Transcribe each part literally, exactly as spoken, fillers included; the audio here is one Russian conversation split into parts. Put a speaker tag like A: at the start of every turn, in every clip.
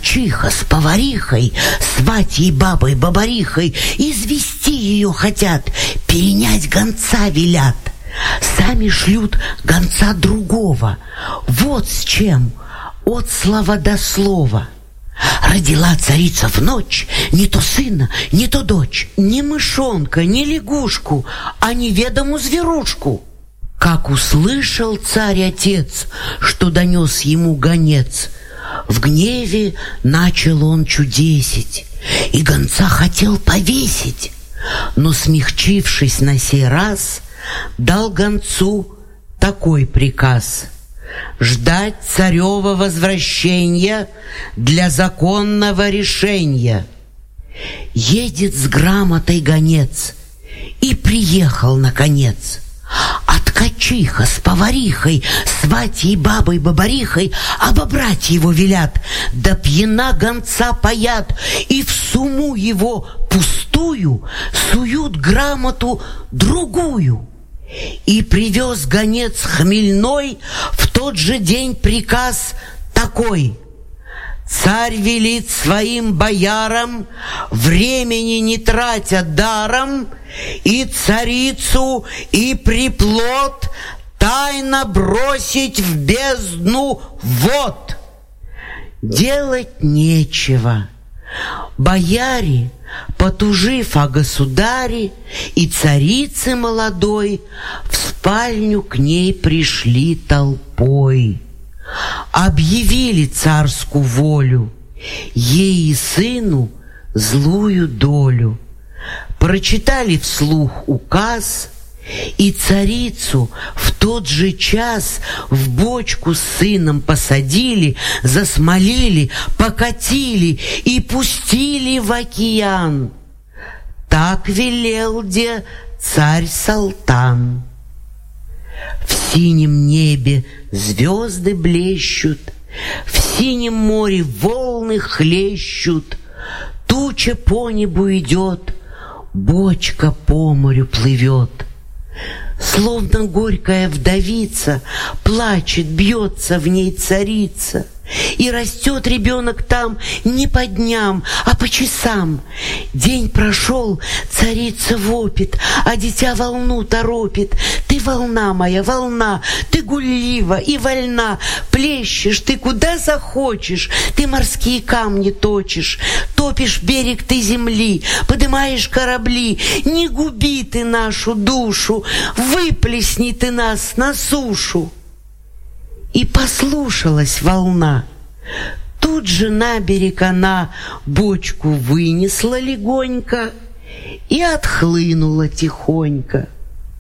A: ткачиха с поварихой, сватьей бабой-бабарихой, извести ее хотят, перенять гонца велят. Сами шлют гонца другого, вот с чем, от слова до слова. Родила царица в ночь не то сына, не то дочь, ни мышонка, ни лягушку, а неведому зверушку. Как услышал царь-отец, что донес ему гонец, в гневе начал он чудесить и гонца хотел повесить, но, смягчившись на сей раз, дал гонцу такой приказ: ждать царева возвращения для законного решения. Едет с грамотой гонец и приехал наконец. А ткачиха с поварихой, сватьей бабой-бабарихой обобрать его велят, да пьяна гонца паят, и в сумму его пустую суют грамоту другую. И привез гонец хмельной в тот же день приказ такой: царь велит своим боярам, времени не тратя даром, и царицу, и приплод тайно бросить в бездну вод. Делать нечего. Бояре, потужив о государе и царице молодой, в спальню к ней пришли толпой. Объявили царскую волю, ей и сыну злую долю. Прочитали вслух указ, и царицу в тот же час в бочку с сыном посадили, засмолили, покатили и пустили в океан. Так велел де царь-салтан. В синем небе звезды блещут, в синем море волны хлещут, туча по небу идет, бочка по морю плывет. Словно горькая вдовица плачет, бьется в ней царица. И растет ребенок там не по дням, а по часам. День прошел, царица вопит, а дитя волну торопит. Ты волна моя, волна, ты гуллива и вольна. Плещешь ты куда захочешь, ты морские камни точишь. Топишь берег ты земли, подымаешь корабли. Не губи ты нашу душу, выплесни ты нас на сушу. И послушалась волна. Тут же на берег она бочку вынесла легонько и отхлынула тихонько.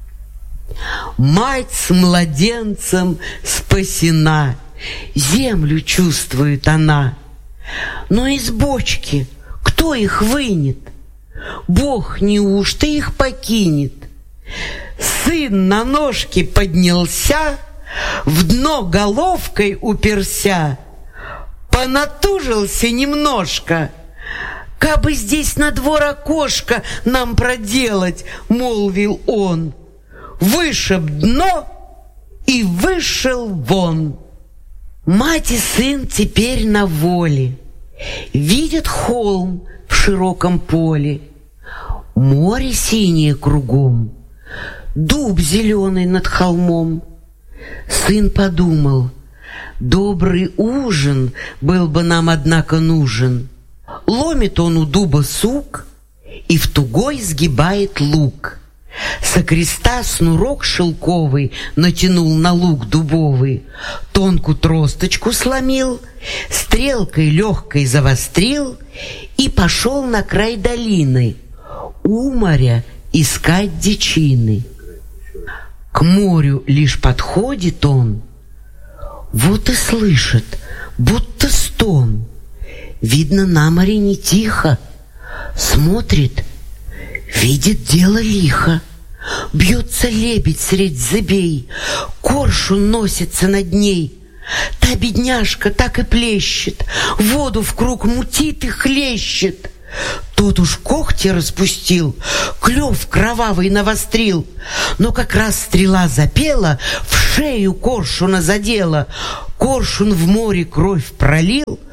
A: Мать с младенцем спасена, землю чувствует она. Но из бочки кто их вынет? Бог неужто их покинет? Сын на ножки поднялся, в дно головкой уперся, понатужился немножко. «Кабы здесь на двор окошко нам проделать», — молвил он, вышиб дно и вышел вон. Мать и сын теперь на воле, видят холм в широком поле, море синее кругом, дуб зеленый над холмом. Сын подумал: добрый ужин был бы нам, однако, нужен. Ломит он у дуба сук и в тугой сгибает лук. Со креста снурок шелковый натянул на лук дубовый, тонкую тросточку сломил, стрелкой легкой завострил и пошел на край долины, у моря искать дичины. К морю лишь подходит он, вот и слышит, будто стон. Видно, на море не тихо. Смотрит, видит дело лихо. Бьется лебедь средь зыбей, коршун носится над ней. Та бедняжка так и плещет, воду в круг мутит и хлещет. Тот уж когти распустил, клев кровавый навострил, но как раз стрела запела, в шею коршуна задела. Коршун в море кровь пролил,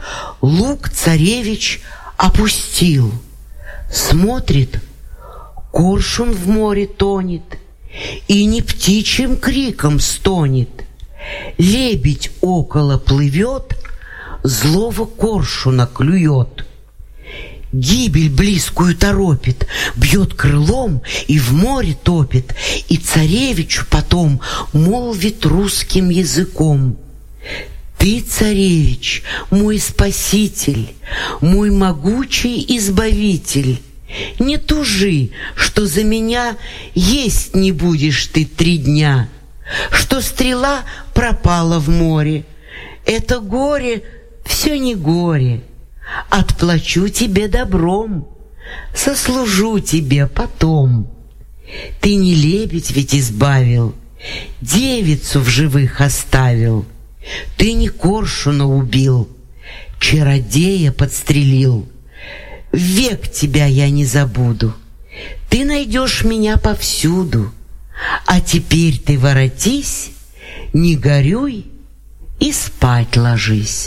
A: Лук царевич опустил. Смотрит, коршун в море тонет, и не птичьим криком стонет. Лебедь около плывет, злого коршуна клюет. Гибель близкую торопит, бьет крылом и в море топит, и царевичу потом молвит русским языком: «Ты, царевич, мой спаситель, мой могучий избавитель. Не тужи, что за меня есть не будешь ты три дня, что стрела пропала в море. Это горе все не горе. Отплачу тебе добром, сослужу тебе потом. Ты не лебедь ведь избавил, девицу в живых оставил. Ты не коршуна убил, чародея подстрелил. Век тебя я не забуду, ты найдешь меня повсюду. А теперь ты воротись, не горюй и спать ложись».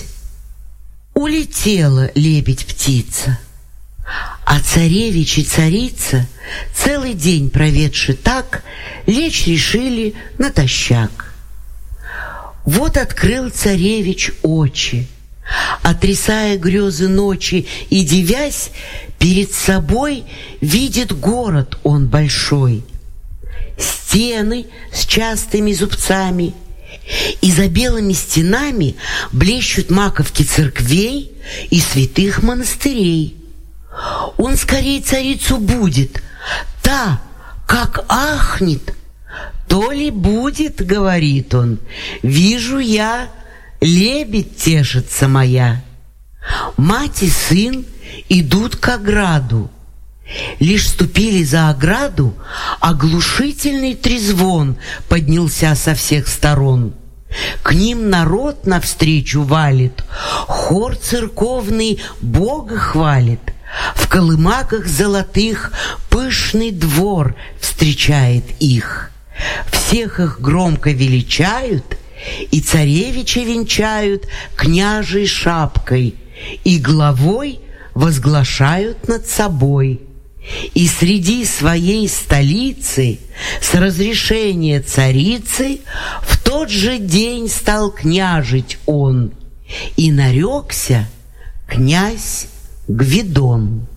A: Улетела лебедь-птица, а царевич и царица, целый день проведши так, лечь решили натощак. Вот открыл царевич очи, отрисая грезы ночи, и, дивясь, перед собой видит город он большой. Стены с частыми зубцами, и за белыми стенами блещут маковки церквей и святых монастырей. Он скорей царицу будет, та, как ахнет, то ли будет, говорит он, вижу я, лебедь тешится моя. Мать и сын идут к ограду. Лишь ступили за ограду, оглушительный трезвон поднялся со всех сторон. К ним народ навстречу валит, хор церковный Бога хвалит. В колымаках золотых пышный двор встречает их. Всех их громко величают, и царевича венчают княжей шапкой, и главой возглашают над собой. И среди своей столицы с разрешения царицы в тот же день стал княжить он, и нарекся князь Гвидон.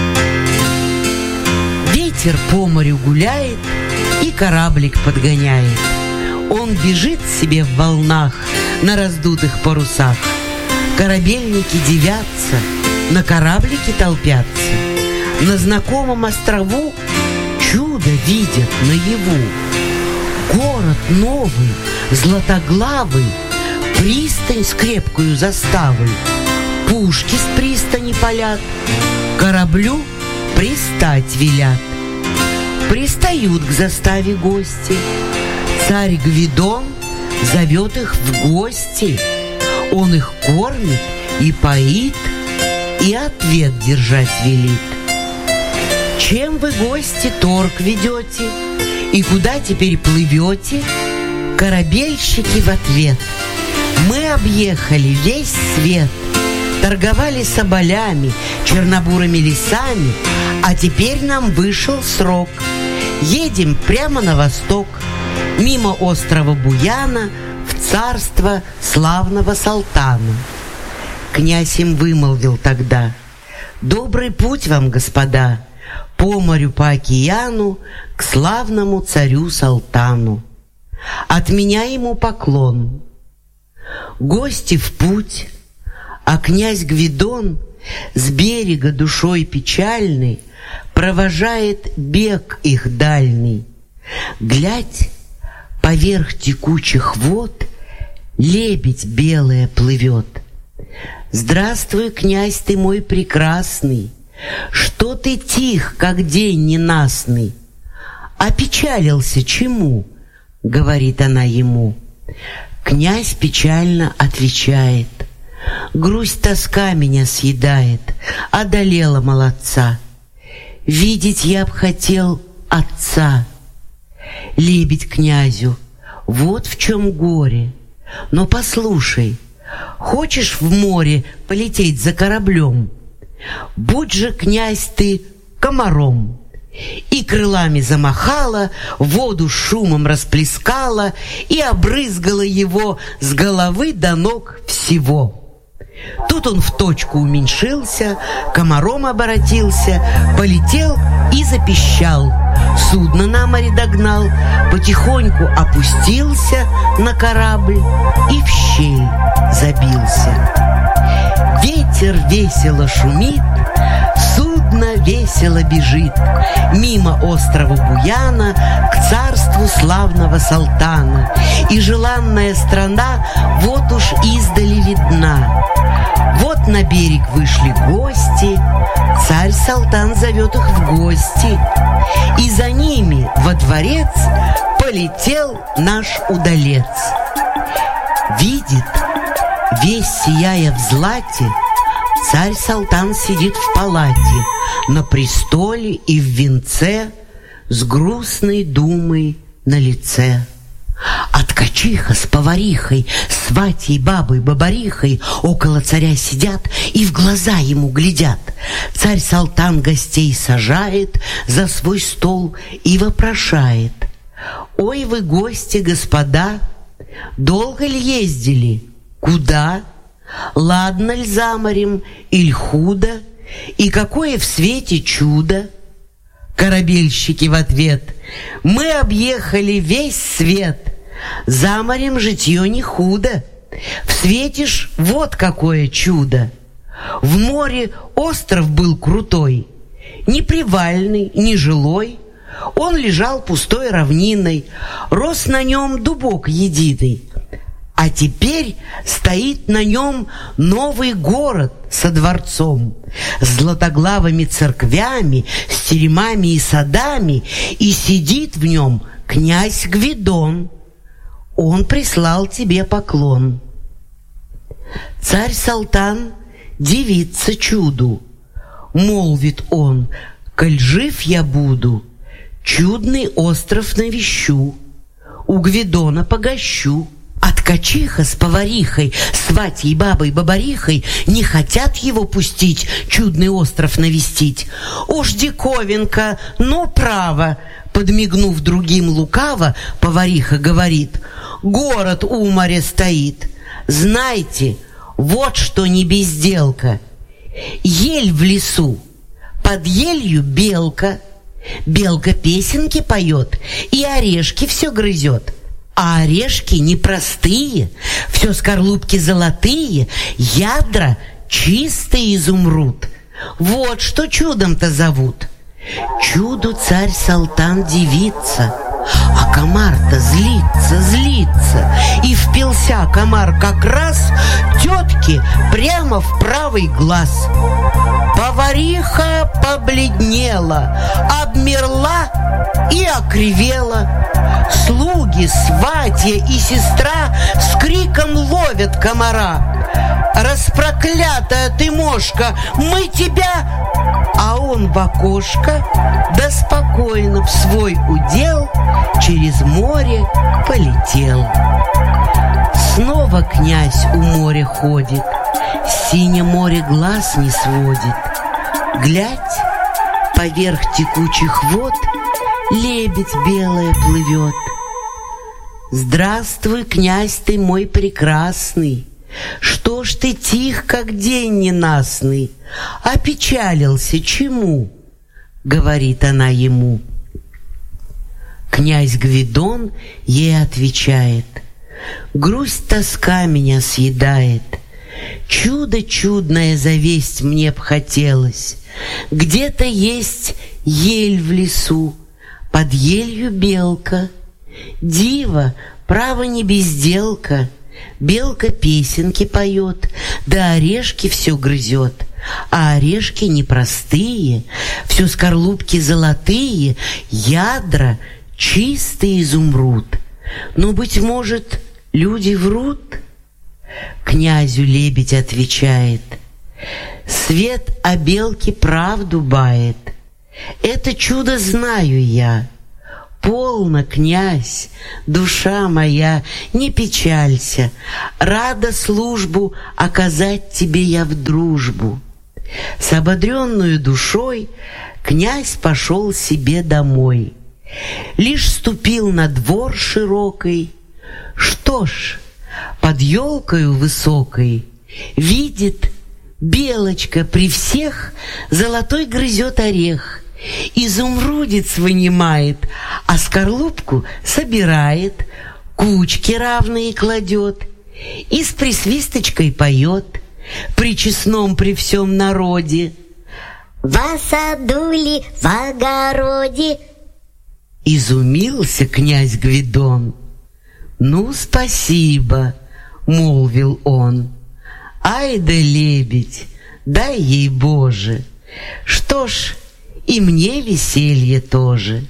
A: Ветер по морю гуляет и кораблик подгоняет. Он бежит себе в волнах на раздутых парусах. Корабельники дивятся, на кораблике толпятся. На знакомом острову чудо видят наяву. Город новый, златоглавый, пристань с крепкою заставой. Пушки с пристани палят, кораблю пристать велят. Пристают к заставе гости. Царь Гвидон зовет их в гости. Он их кормит и поит, и ответ держать велит. Чем вы, гости, торг ведете? И куда теперь плывете? Корабельщики в ответ: мы объехали весь свет, торговали соболями, чернобурыми лесами, а теперь нам вышел срок. Едем прямо на восток, мимо острова Буяна, в царство славного Салтана. Князь им вымолвил тогда: добрый путь вам, господа, по морю, по океану, к славному царю Салтану. От меня ему поклон. Гости в путь, а князь Гвидон с берега душой печальной провожает бег их дальний. Глядь, поверх текучих вод лебедь белая плывет. Здравствуй, князь ты мой прекрасный, что ты тих, как день ненастный? Опечалился чему? Говорит она ему. Князь печально отвечает: грусть, тоска меня съедает, одолела молодца. Видеть я б хотел отца. Лебедь князю: вот в чем горе. Но послушай, хочешь в море полететь за кораблем? Будь же, князь, ты комаром. И крылами замахала, воду шумом расплескала и обрызгала его с головы до ног всего. Тут он в точку уменьшился, комаром оборотился, полетел и запищал. Судно на море догнал, потихоньку опустился на корабль и в щель забился. Ветер весело шумит, судно весело бежит мимо острова Буяна к царству славного Салтана. И желанная страна вот уж издали видна. Вот на берег вышли гости, царь Салтан зовет их в гости. И за ними во дворец полетел наш удалец. Видит, весь сияя в злате, царь Салтан сидит в палате, на престоле и в венце, с грустной думой на лице. А ткачиха с поварихой, сватьей, бабой, бабарихой около царя сидят и в глаза ему глядят. Царь Салтан гостей сажает за свой стол и вопрошает: «Ой, вы гости, господа, долго ли ездили? Куда? Ладно ль за морем, иль худо? И какое в свете чудо?» Корабельщики в ответ: «Мы объехали весь свет, за морем житье не худо. В свете ж вот какое чудо. В море остров был крутой, не привальный, не жилой. Он лежал пустой равниной, рос на нем дубок единый. А теперь стоит на нем новый город со дворцом, с златоглавыми церквями, с теремами и садами, и сидит в нем князь Гвидон. Он прислал тебе поклон». Царь Салтан дивится чуду, молвит он: «Коль жив я буду, чудный остров навещу, у Гвидона погощу». А ткачиха с поварихой, сватьей, бабой, бабарихой не хотят его пустить, чудный остров навестить. «Уж диковинка, но право!» Подмигнув другим лукаво, повариха говорит: «Город у моря стоит. Знайте, вот что не безделка. Ель в лесу, под елью белка. Белка песенки поет и орешки все грызет. А орешки непростые, все скорлупки золотые, ядра чистый изумруд. Вот что чудом-то зовут». Чуду царь Салтан дивится, а комар-то злится, злится. И впился комар как раз тетке прямо в правый глаз. Повариха побледнела, обмерла и окривела. Слуги, сватья и сестра с криком ловят комара: «Распроклятая ты мошка, мы тебя!» А он в окошко, да спокойно в свой удел через море полетел. Снова князь у моря ходит, синее море глаз не сводит. Глядь, поверх текучих вод лебедь белая плывет. «Здравствуй, князь ты мой прекрасный! Что ж ты тих, как день ненастный? Опечалился чему?» — говорит она ему. Князь Гвидон ей отвечает: «Грусть, тоска меня съедает. Чудо чудное завесть мне б хотелось. Где-то есть ель в лесу, под елью белка. Диво, право не безделка. Белка песенки поет, да орешки все грызет. А орешки непростые, все скорлупки золотые, ядра чистый изумруд. Но, быть может, люди врут?» Князю лебедь отвечает: «Свет о белке правду бает. Это чудо знаю я. Полно, князь, душа моя, не печалься, рада службу оказать тебе я в дружбу. С ободренную душой князь пошел себе домой. Лишь ступил на двор широкий, что ж, под елкою высокой видит, белочка при всех золотой грызет орех, изумрудец вынимает, а скорлупку собирает, кучки равные кладет и с присвисточкой поет при честном при всем народе.
B: В саду ли, в огороде?
A: Изумился князь Гвидон. «Ну, спасибо», — молвил он. «Ай да лебедь, дай ей Боже! Что ж, и мне веселье тоже».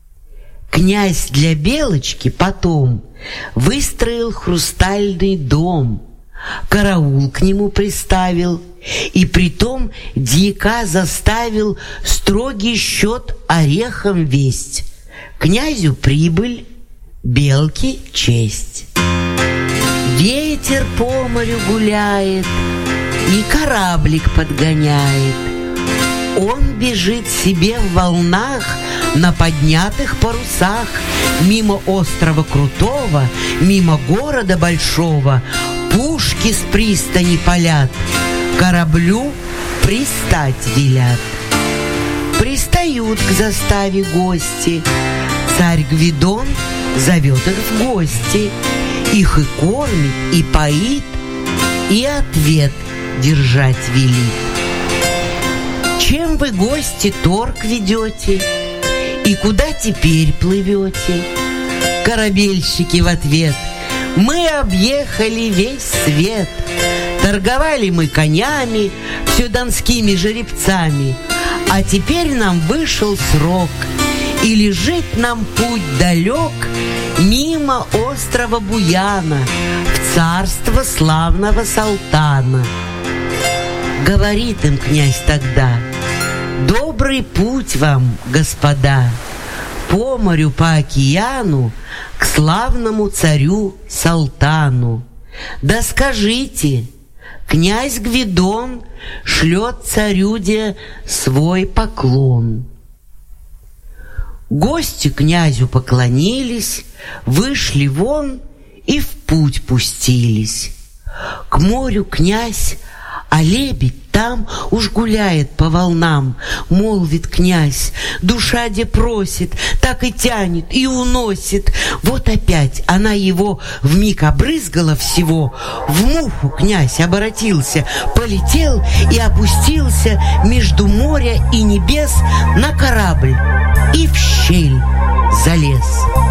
A: Князь для белочки потом выстроил хрустальный дом, караул к нему приставил, и притом дьяка заставил строгий счет орехом весть. Князю прибыль, белке честь. Ветер по морю гуляет и кораблик подгоняет. Он бежит себе в волнах на поднятых парусах, мимо острова крутого, мимо города большого. Пушки с пристани палят, кораблю пристать велят. Пристают к заставе гости, царь Гвидон зовет их в гости, их и кормит, и поит, и ответ держать велит. Чем вы, гости, торг ведете, и куда теперь плывете? Корабельщики в ответ: мы объехали весь свет, торговали мы конями, все донскими жеребцами, а теперь нам вышел срок, и лежит нам путь далек мимо острова Буяна в царство славного Салтана. Говорит им князь тогда: добрый путь вам, господа, по морю, по океану, к славному царю Салтану. Да скажите, князь Гвидон шлет царюде свой поклон. Гости князю поклонились, вышли вон и в путь пустились. К морю князь, а лебедь там уж гуляет по волнам. Молвит князь: душа де просит, так и тянет и уносит. Вот опять она его вмиг обрызгала всего. В муху князь оборотился, полетел и опустился между моря и небес на корабль и в щель залез.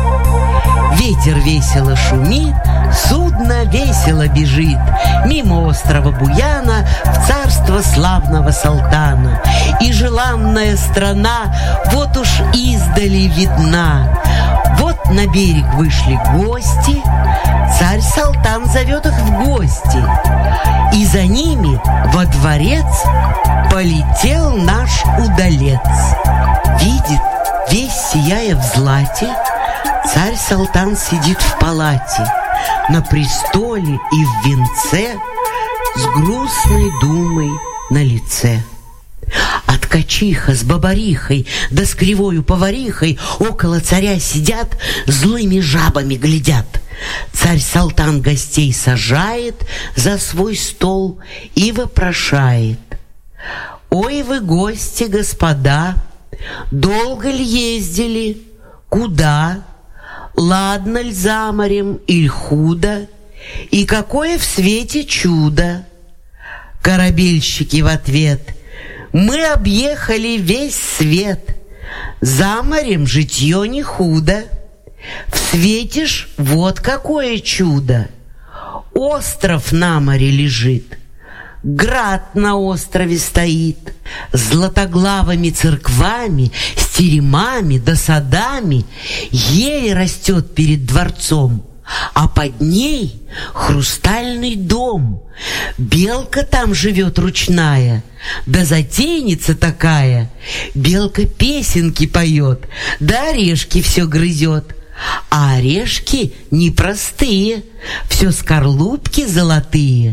A: Ветер весело шумит, судно весело бежит мимо острова Буяна в царство славного Салтана. И желанная страна вот уж издали видна. Вот на берег вышли гости, царь Салтан зовет их в гости, и за ними во дворец полетел наш удалец. Видит, весь сияя в злате, царь Салтан сидит в палате, на престоле и в венце, с грустной думой на лице. А ткачиха с бабарихой, да с кривою поварихой около царя сидят, злыми жабами глядят. Царь Салтан гостей сажает за свой стол и вопрошает: ой вы, гости, господа, долго ли ездили, куда? Ладно ль за морем иль худо? И какое в свете чудо? Корабельщики в ответ: мы объехали весь свет, за морем житье не худо. В свете ж вот какое чудо: остров на море лежит, град на острове стоит, златоглавыми церквами, с теремами да садами, ель растет перед дворцом, а под ней хрустальный дом. Белка там живет ручная, да затейница такая. Белка песенки поет, да орешки все грызет. А орешки непростые, все скорлупки золотые,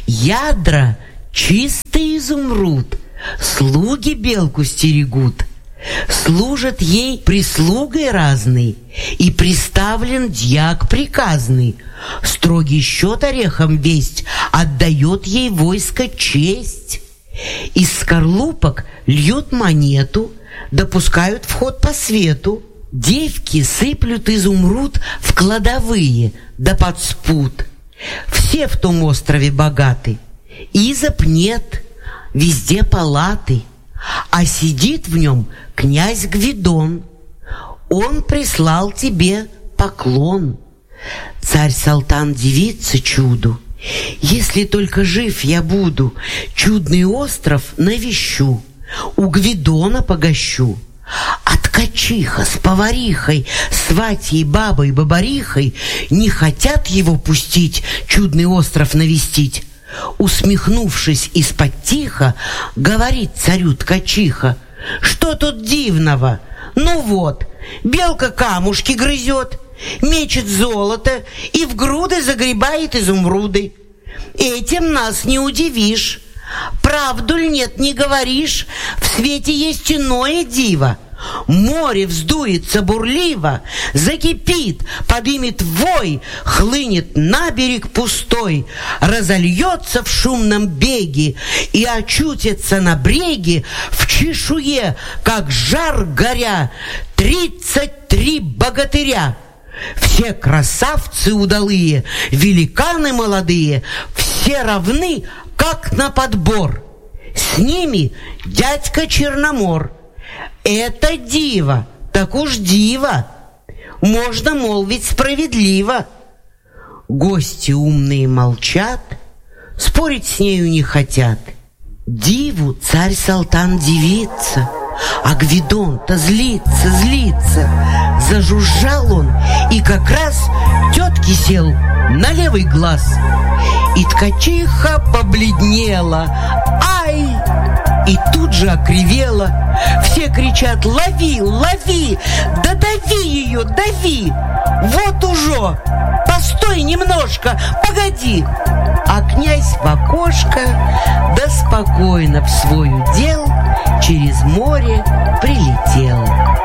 A: ядра чистый изумруд. Слуги белку стерегут, служат ей прислугой разной, и приставлен дьяк приказный. Строгий счет орехом весть, отдает ей войско честь. Из скорлупок льют монету, допускают вход по свету. Девки сыплют изумруд в кладовые, да под спут. Все в том острове богаты, изоб нет, везде палаты. А сидит в нем князь Гвидон. Он прислал тебе поклон. Царь Салтан дивится чуду. Если только жив я буду, чудный остров навещу, у Гвидона погощу. А ткачиха с поварихой, сватьей, бабой, бабарихой не хотят его пустить, чудный остров навестить. Усмехнувшись из-под тихо, говорит царю ткачиха: что тут дивного? Ну вот, белка камушки грызет, мечет золото и в груды загребает изумруды. Этим нас не удивишь. Правду ль нет, не говоришь? В свете есть иное диво. Море вздуется бурливо, закипит, подымет вой, хлынет на берег пустой, разольется в шумном беге и очутится на бреге в чешуе, как жар горя, тридцать три богатыря. Все красавцы удалые, великаны молодые, все равны, как на подбор. С ними дядька Черномор. Это диво, так уж диво, можно молвить справедливо. Гости умные молчат, спорить с нею не хотят. Диву царь Салтан дивится, а Гвидон-то злится, злится. Зажужжал он и как раз тетке сел на левый глаз. И ткачиха побледнела, ай! И тут же окривела. Все кричат: лови, лови, да дави ее, дави. Вот уже, постой немножко, погоди. А князь в окошко, да спокойно в свой удел через море прилетел.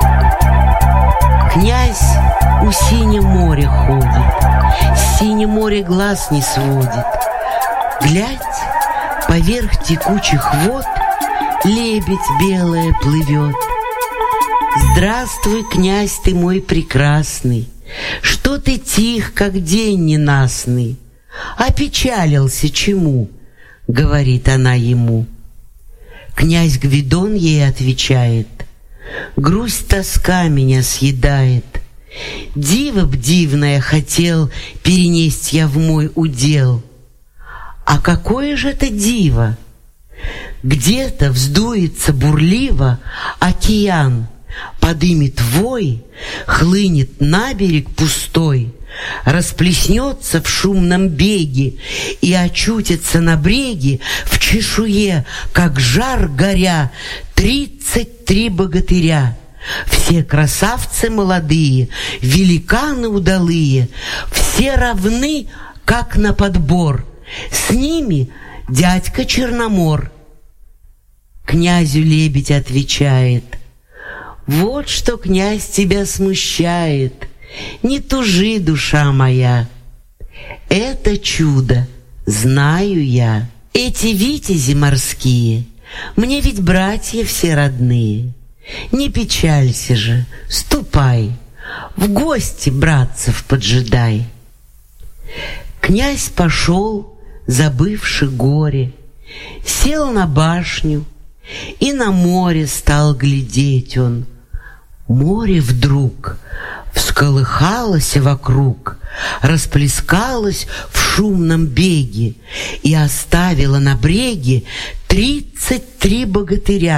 A: Князь у синего моря ходит, с синего моря глаз не сводит. Глядь, поверх текучих вод лебедь белая плывет. Здравствуй, князь ты мой прекрасный, что ты тих, как день ненастный? Опечалился чему? Говорит она ему. Князь Гвидон ей отвечает: грусть, тоска меня съедает. Диво б дивное хотел перенесть я в мой удел. А какое же это диво? Где-то вздуется бурливо океан, подымет вой, хлынет на берег пустой, расплеснется в шумном беге и очутится на бреге в чешуе, как жар горя, тридцать три богатыря. Все красавцы молодые, великаны удалые, все равны, как на подбор. С ними дядька Черномор. Князю лебедь отвечает: вот что, князь, тебя смущает. Не тужи, душа моя. Это чудо знаю я. Эти витязи морские мне ведь братья все родные. Не печалься же, ступай, в гости братцев поджидай. Князь пошел, забывши горе, сел на башню, и на море стал глядеть он. Море вдруг всколыхалось вокруг, расплескалось в шумном беге и оставило на бреге тридцать три богатыря.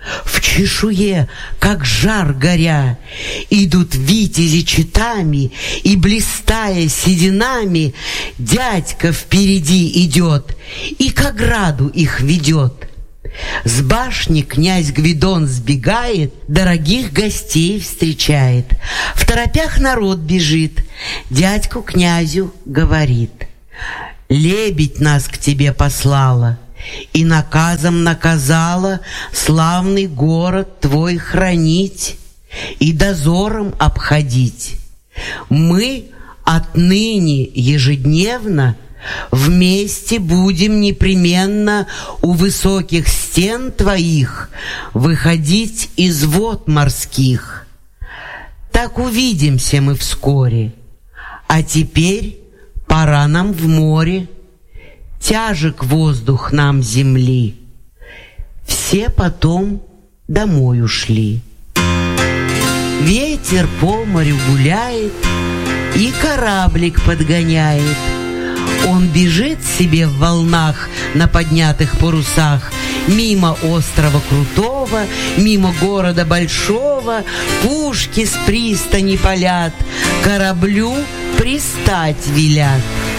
A: В чешуе, как жар горя, идут витязи четами, и, блистая сединами, дядька впереди идет и к ограду их ведет. С башни князь Гвидон сбегает, дорогих гостей встречает. В торопях народ бежит, дядьку князю говорит: «Лебедь нас к тебе послала и наказом наказала славный город твой хранить и дозором обходить. Мы отныне ежедневно вместе будем непременно у высоких стен твоих выходить из вод морских. Так увидимся мы вскоре. А теперь пора нам в море. Тяжек воздух нам земли». Все потом домой ушли. Ветер по морю гуляет и кораблик подгоняет. Он бежит себе в волнах на поднятых парусах, мимо острова крутого, мимо города большого. Пушки с пристани палят, кораблю пристать велят.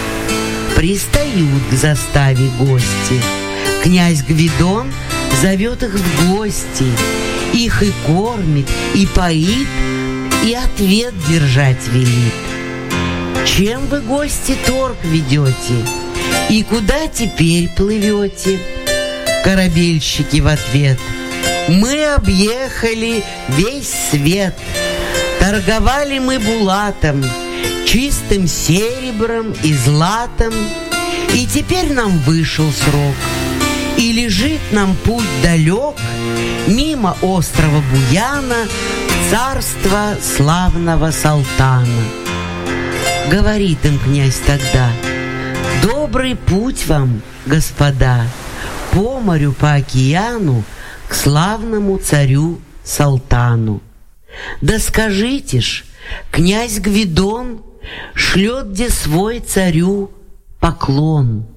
A: Пристают к заставе гости. Князь Гвидон зовет их в гости. Их и кормит, и поит, и ответ держать велит. «Чем вы, гости, торг ведете? И куда теперь плывете?» Корабельщики в ответ: «Мы объехали весь свет. Торговали мы булатом, чистым серебром и златом, и теперь нам вышел срок, и лежит нам путь далек мимо острова Буяна, царства славного Салтана». Говорит им князь тогда: «Добрый путь вам, господа, по морю, по океану, к славному царю Салтану. Да скажите ж, князь Гвидон шлет где свой царю поклон».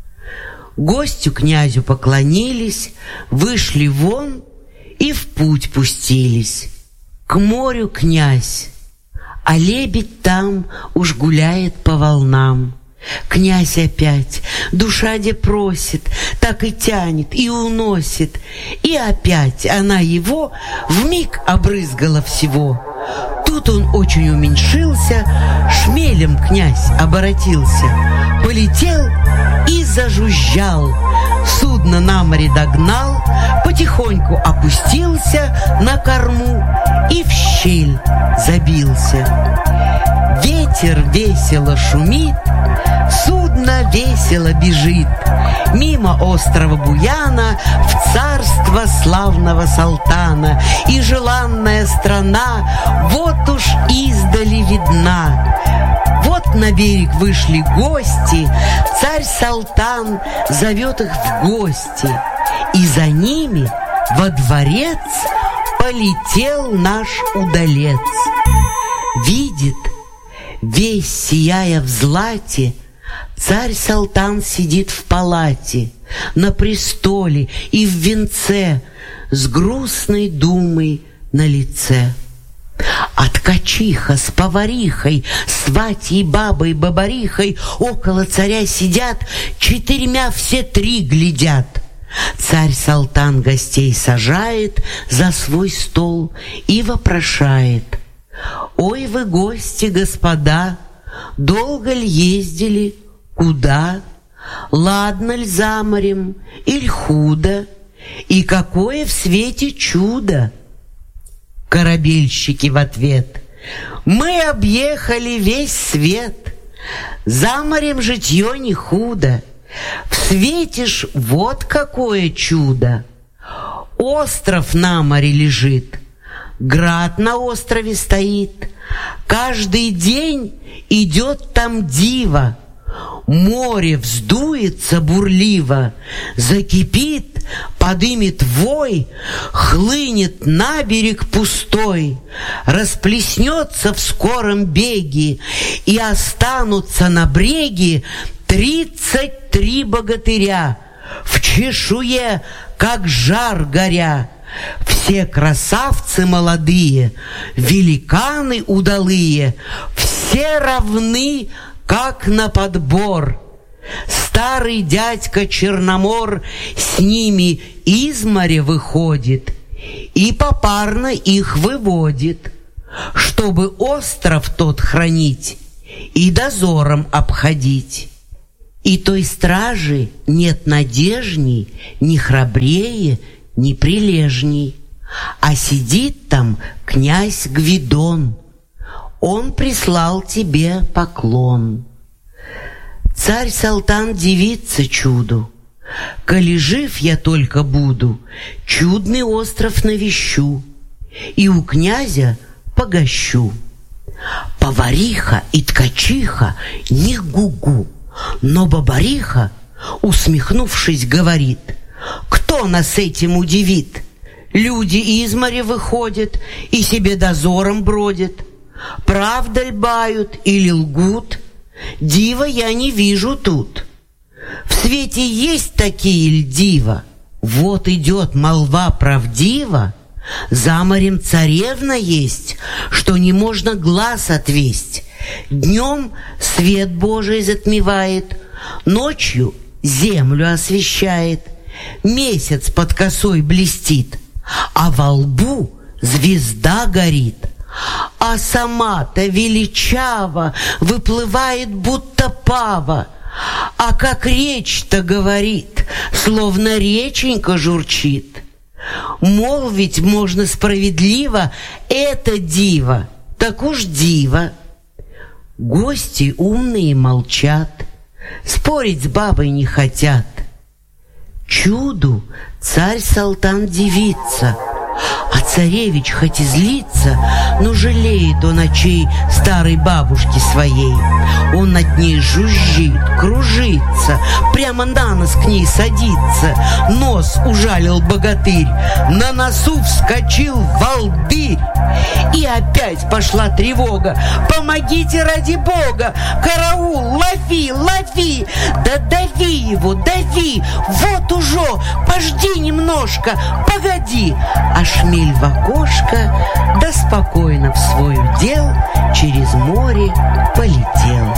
A: Гостю князю поклонились, вышли вон и в путь пустились. К морю князь, а лебедь там уж гуляет по волнам. Князь опять, душа де просит, так и тянет, и уносит. И опять она его вмиг обрызгала всего. Тут он очень уменьшился, шмелем князь оборотился, полетел и зажужжал. Судно на море догнал, потихоньку опустился на корму и в щель забился. Ветер весело шумит, судно весело бежит мимо острова Буяна в царство славного Салтана. И желанная страна вот уж издали видна. Вот на берег вышли гости, царь Салтан зовет их в гости, и за ними во дворец полетел наш удалец. Видит, весь сияя в злате, царь Салтан сидит в палате, на престоле и в венце, с грустной думой на лице. А ткачиха с поварихой, сватьей бабой бабарихой около царя сидят, четырьмя все три глядят. Царь Салтан гостей сажает за свой стол и вопрошает: «Ой вы, гости, господа, долго ль ездили, куда? Ладно ль за морем, иль худо? И какое в свете чудо?» Корабельщики в ответ: «Мы объехали весь свет, за морем житье не худо. В свете ж вот какое чудо! Остров на море лежит, град на острове стоит, каждый день идет там диво. Море вздуется бурливо, закипит, подымет вой, хлынет на берег пустой, расплеснется в скором беге, и останутся на бреге тридцать три богатыря, в чешуе, как жар горя. все красавцы молодые, великаны удалые, все равны, как на подбор. Старый дядька Черномор с ними из моря выходит и попарно их выводит, чтобы остров тот хранить и дозором обходить. И той стражи нет надежней, ни храбрее, ни прилежней. А сидит там князь Гвидон, он прислал тебе поклон. Царь Салтан дивится чуду, коли жив я только буду, чудный остров навещу и у князя погощу. Повариха и ткачиха не гугу, но бабариха, усмехнувшись, говорит: кто нас этим удивит? Люди из моря выходят и себе дозором бродят. Правда ль бают или лгут? Дива я не вижу тут. В свете есть такие ль дива? Вот идет молва правдива. За морем царевна есть, что не можно глаз отвесть. Днем свет Божий затмевает, ночью землю освещает. Месяц под косой блестит, а во лбу звезда горит. А сама-то величаво выплывает, будто пава. А как речь-то говорит, словно реченька журчит. Молвить можно справедливо: это диво, так уж диво. Гости умные молчат, спорить с бабой не хотят. Чуду царь Салтан дивится, а царевич хоть и злится, но жалеет он очей старой бабушки своей. Он над ней жужжит, кружится, прямо на нос к ней садится. Нос ужалил богатырь, на носу вскочил волдырь. И опять пошла тревога: помогите ради бога! Караул, лови, лови! Да дави его, дави! Вот уже, пожди немножко, погоди! А шмель в окошко, да спокойно в свой удел через море полетел.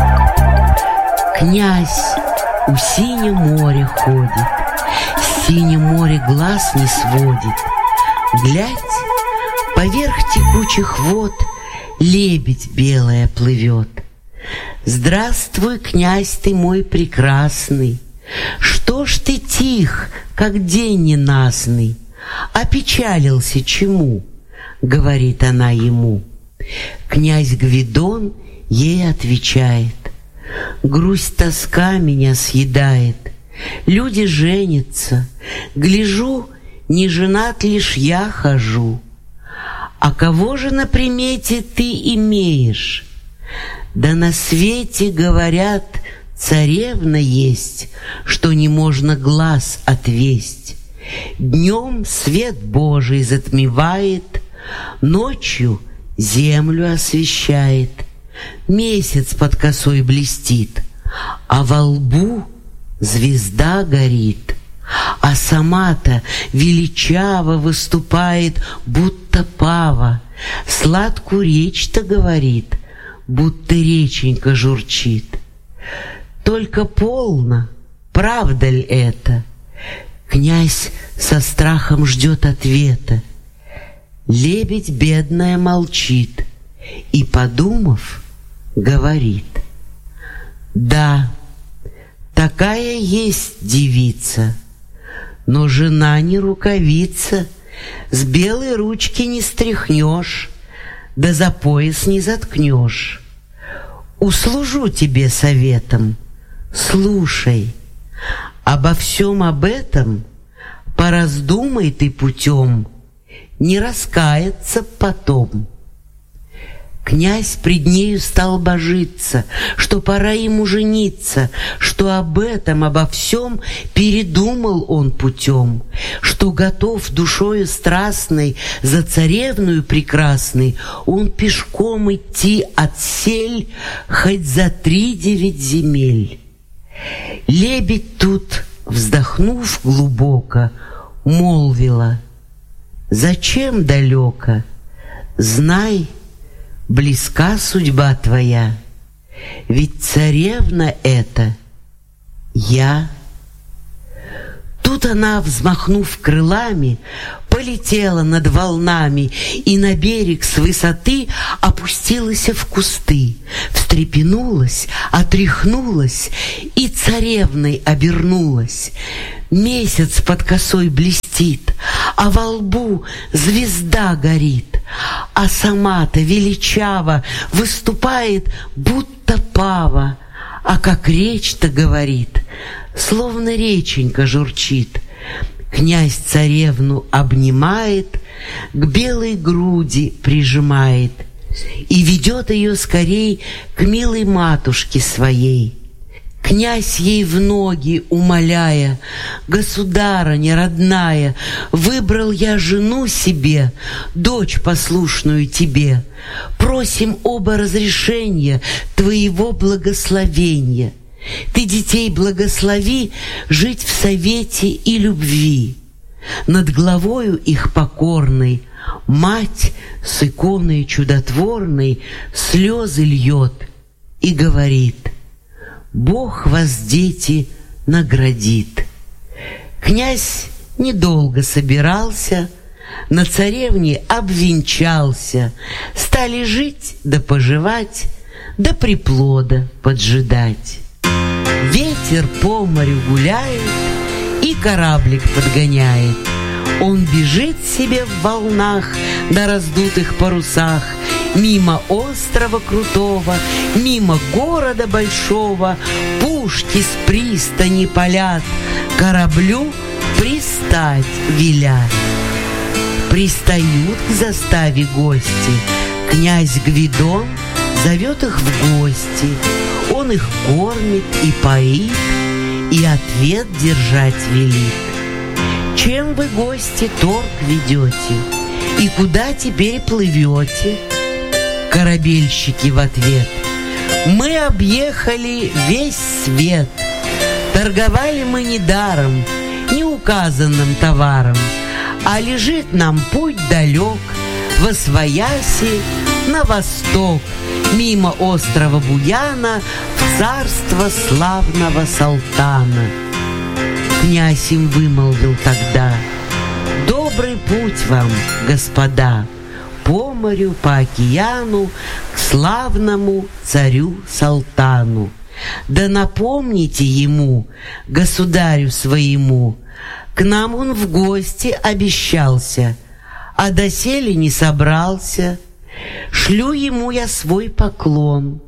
A: Князь у синего моря ходит, с синего моря глаз не сводит. Глядь, поверх текучих вод лебедь белая плывет. Здравствуй, князь ты мой прекрасный, что ж ты тих, как день ненастный? Опечалился чему? Говорит она ему. Князь Гвидон ей отвечает: грусть, тоска меня съедает. Люди женятся, гляжу, не женат лишь я хожу. А кого же на примете ты имеешь? Да на свете, говорят, царевна есть, что не можно глаз отвесть. Днем свет Божий затмевает, ночью землю освещает. Месяц под косой блестит, а во лбу звезда горит. А сама-то величаво выступает, будто пава. Сладкую речь-то говорит, будто реченька журчит. Только полно, правда ли это? Князь со страхом ждет ответа. Лебедь бедная молчит и, подумав, говорит: да, такая есть девица, но жена не рукавица, с белой ручки не стряхнешь, да за пояс не заткнешь. Услужу тебе советом, слушай. Обо всем об этом пораздумай ты путем, не раскаяться потом. Князь пред нею стал божиться, что пора ему жениться, что об этом, обо всем передумал он путем, что готов душою страстной за царевную прекрасной он пешком идти от сель хоть за три девять земель. Лебедь тут, вздохнув глубоко, молвила: Зачем далеко? Знай, близка судьба твоя, ведь царевна эта я. Тут она, взмахнув крылами, полетела над волнами и на берег с высоты опустилась в кусты, встрепенулась, отряхнулась и царевной обернулась. Месяц под косой блестит, а во лбу звезда горит, а сама-то величаво выступает, будто пава, а как речь-то говорит, словно реченька журчит. Князь царевну обнимает, к белой груди прижимает и ведет ее скорей к милой матушке своей. Князь ей в ноги умоляя: «Государыня родная, выбрал я жену себе, дочь послушную тебе. Просим оба разрешения твоего благословения. Ты детей благослови жить в совете и любви». Над главою их покорной мать с иконой чудотворной слезы льет и говорит: «Бог вас, дети, наградит». Князь недолго собирался, на царевне обвенчался, стали жить да поживать, да приплода поджидать. Ветер по морю гуляет и кораблик подгоняет. Он бежит себе в волнах на раздутых парусах, мимо острова крутого, мимо города большого. Пушки с пристани палят, кораблю пристать велят. Пристают к заставе гости, князь Гвидон зовет их в гости. Он их кормит и поит, и ответ держать велит. Чем вы, гости, торг ведете, и куда теперь плывете? Корабельщики в ответ: мы объехали весь свет. Торговали мы недаром, неуказанным товаром, а лежит нам путь далек, восвояси на восток, мимо острова Буяна в царство славного Салтана. Князь им вымолвил тогда: добрый путь вам, господа, по морю, по океану, к славному царю Салтану. Да напомните ему, государю своему, к нам он в гости обещался, а доселе не собрался. Шлю ему я свой поклон.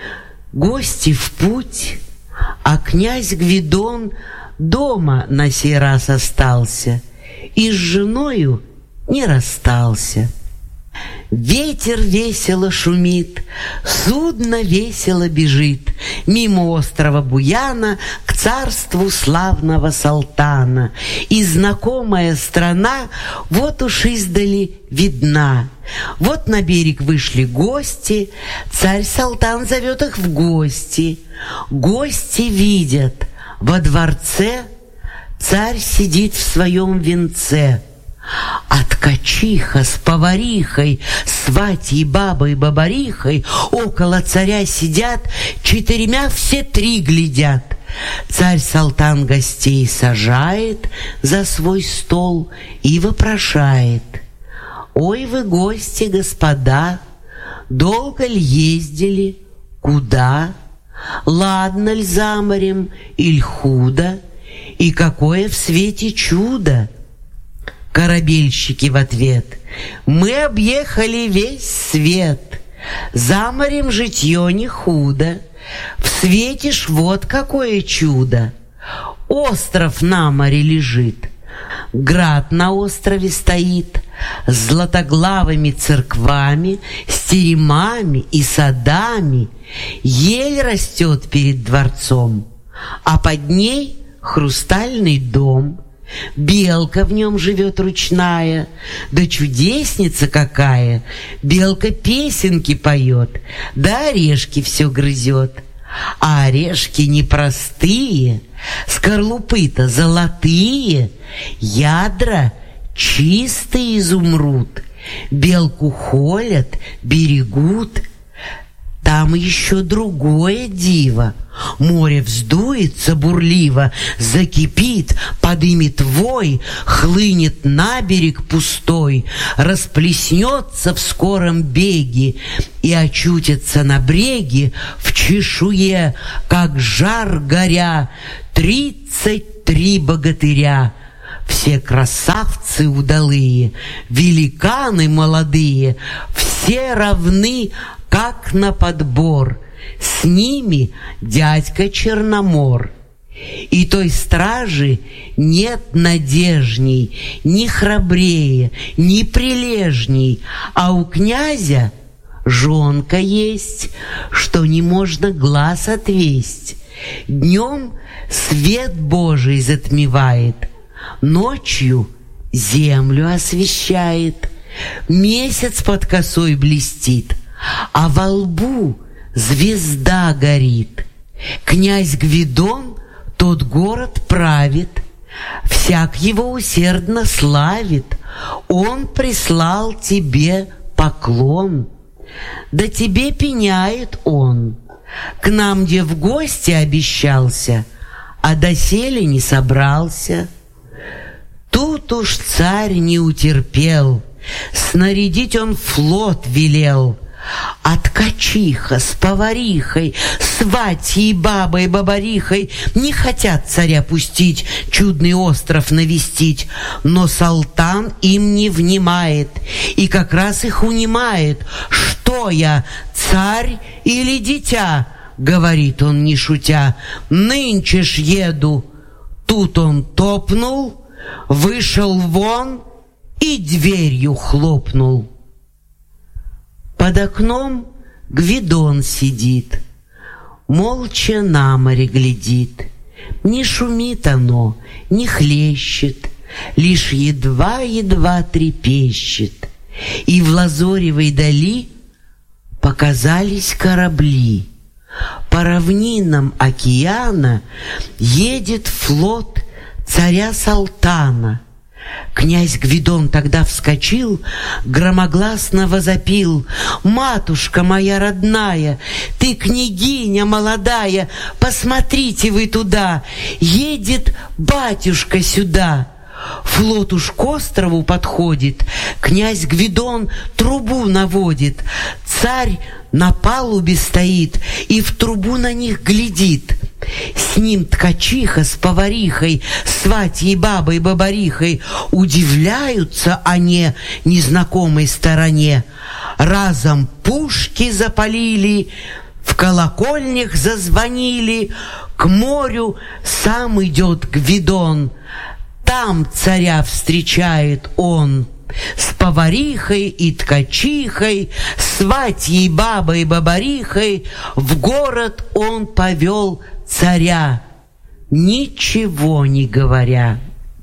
A: Гости в путь, а князь Гвидон дома на сей раз остался и с женою не расстался. Ветер весело шумит, судно весело бежит мимо острова Буяна к царству славного Салтана. И знакомая страна вот уж издали видна. Вот на берег вышли гости, царь Салтан зовет их в гости. Гости видят, во дворце царь сидит в своем венце, а ткачиха с поварихой, сватьей, бабой, бабарихой около царя сидят, четырьмя все три глядят. Царь Салтан гостей сажает за свой стол и вопрошает: «Ой вы, гости, господа, долго ль ездили, куда? Ладно ль за морем, иль худо? И какое в свете чудо?» Корабельщики в ответ: мы объехали весь свет, за морем житье не худо, в свете ж вот какое чудо. Остров на море лежит, град на острове стоит, с златоглавыми церквами, с теремами и садами. Ель растет перед дворцом, а под ней хрустальный дом. Белка в нем живет ручная, да чудесница какая! Белка песенки поет, да орешки все грызет. А орешки непростые, скорлупы-то золотые, ядра чистый изумруд. Белку холят, берегут. Там еще другое диво. Море вздуется бурливо, закипит, подымет вой, хлынет на берег пустой, расплеснется в скором беге и очутится на бреге в чешуе, как жар горя, тридцать три богатыря. Все красавцы удалые, великаны молодые, все равны, как на подбор. С ними дядька Черномор. И той стражи нет надежней, ни храбрее, ни прилежней, а у князя жонка есть, что не можно глаз отвесть. Днем свет Божий затмевает, ночью землю освещает. Месяц под косой блестит, а во лбу звезда горит. Князь Гвидон тот город правит, всяк его усердно славит. Он прислал тебе поклон, да тебе пеняет он. К нам где в гости обещался, а доселе не собрался. Тут уж царь не утерпел, снарядить он флот велел. А ткачиха с поварихой, сватьей, бабой, бабарихой не хотят царя пустить, чудный остров навестить. Но Салтан им не внимает и как раз их унимает. «Что я, царь или дитя?» — говорит он, не шутя. «Нынче ж еду». Тут он топнул, вышел вон и дверью хлопнул. Под окном Гвидон сидит, молча на море глядит. Не шумит оно, не хлещет, лишь едва-едва трепещет. И в лазоревой дали показались корабли. По равнинам океана едет флот царя Салтана. Князь Гвидон тогда вскочил, громогласно возопил: «Матушка моя родная, ты княгиня молодая, посмотрите вы туда, едет батюшка сюда!» Флот уж к острову подходит, князь Гвидон трубу наводит. Царь на палубе стоит и в трубу на них глядит. С ним ткачиха с поварихой, сватьей, бабой, бабарихой. Удивляются они незнакомой стороне. Разом пушки запалили, в колокольнях зазвонили. К морю сам идет Гвидон, там царя встречает он. С поварихой и ткачихой, сватьей, бабой, бабарихой в город он повел царя, ничего не говоря.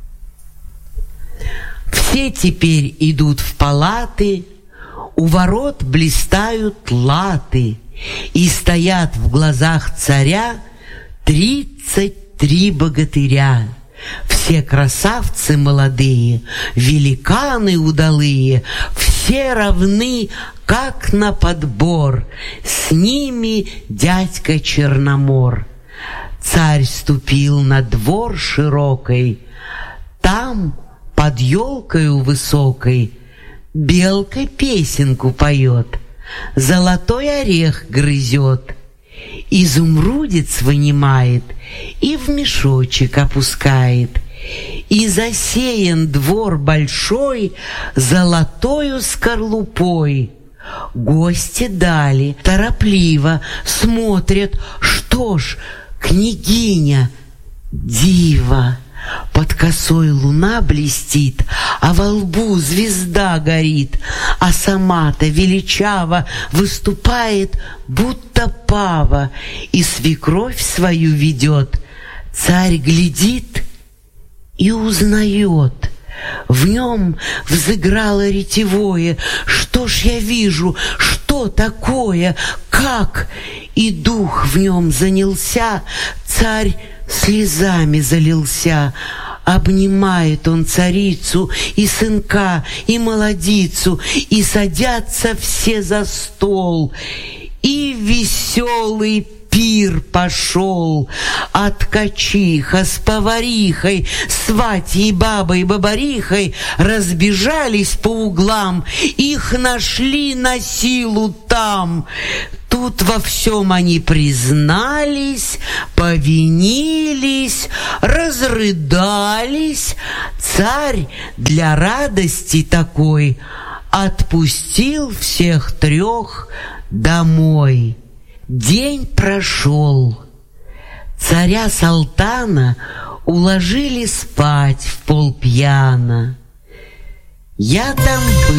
A: Все теперь идут в палаты, у ворот блистают латы, и стоят в глазах царя тридцать три богатыря. Все красавцы молодые, великаны удалые, все равны, как на подбор. С ними дядька Черномор. Царь ступил на двор широкой, там под елкою высокой белка песенку поет, золотой орех грызет. Изумрудец вынимает и в мешочек опускает. И засеян двор большой золотою скорлупой. Гости дали, торопливо смотрят, что ж, княгиня, диво. Под косой луна блестит, а во лбу звезда горит, а сама-то величаво выступает, будто пава, и свекровь свою ведет. Царь глядит и узнает. В нем взыграло ретевое: что ж я вижу, что такое, как? И дух в нем занялся, царь слезами залился. Обнимает он царицу и сынка, и молодицу, и садятся все за стол. И веселый пир пошел. А ткачиха с поварихой, сватьей, бабой, бабарихой разбежались по углам. Их нашли на силу там. Тут во всем они признались, повинились, разрыдались. Царь для радости такой отпустил всех трех домой. День прошел. Царя Салтана уложили спать в полпьяна. Я там был.